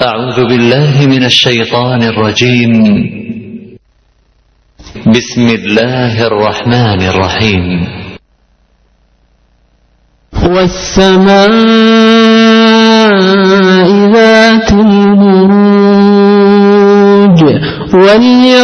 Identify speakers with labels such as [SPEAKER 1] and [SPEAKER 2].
[SPEAKER 1] أعوذ بالله من الشيطان الرجيم. بسم الله الرحمن الرحيم.
[SPEAKER 2] والسماء ذات البروج